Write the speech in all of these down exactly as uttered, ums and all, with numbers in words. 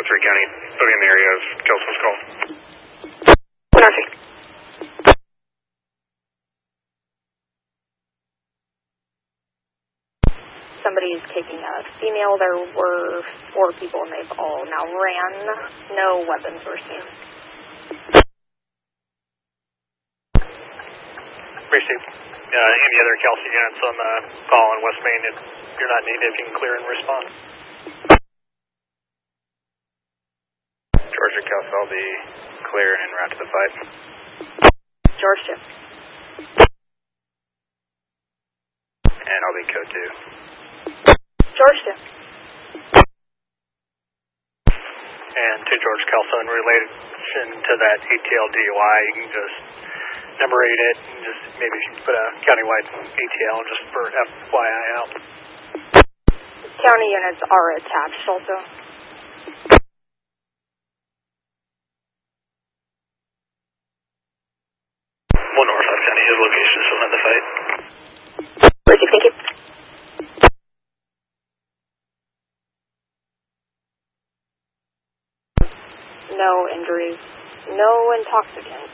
three County, putting in the area of Kelso's call. one oh three. Somebody's taking a female. There were four people and they've all now ran. No weapons were seen. Received. Uh, any other Kelsey units on the call in West Main? If you're not needed, you can clear and respond. Georgia Kelsey, I'll be clear and en route to the fight. Georgia. And I'll be code two. Georgia. And to George Kelso, in relation to that A T L D U I, you can just numerate it and just maybe put a countywide A T L just for F Y I out. County units are attached also. One North Five County, his location is still in the fight. Ricky, thank you. No injuries. No intoxicants.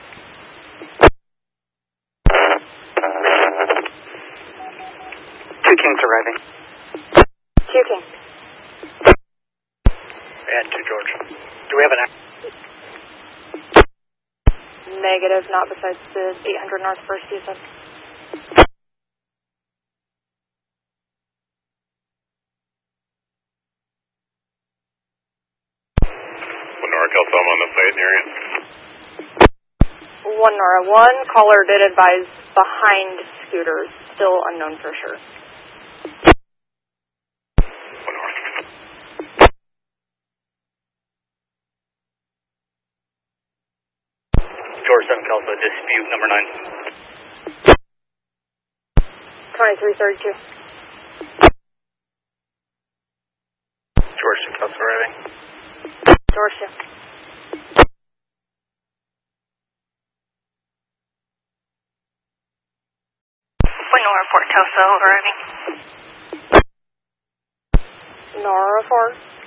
Two Kings arriving. Two King. And to George. Do we have an act? Negative, not besides the eight hundred North First, you said. One Nora Kelso, I'm on the fight in the area. One Nora, one caller did advise behind scooters, still unknown for sure. One Nora. George seven Kelso, dispute number nine. twenty-three thirty-two. George Kelso arriving. Georgia. One Nora Fort Kelso arriving. Nora four.